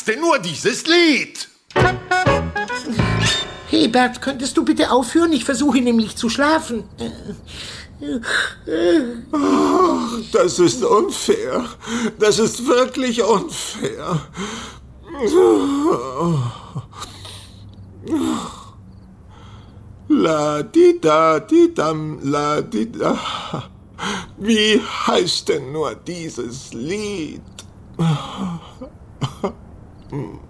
denn nur dieses Lied? Hey Bert, könntest du bitte aufhören? Ich versuche nämlich zu schlafen. Das ist unfair. Das ist wirklich unfair. La-di-da-di-dam, la-di-da. Wie heißt denn nur dieses Lied?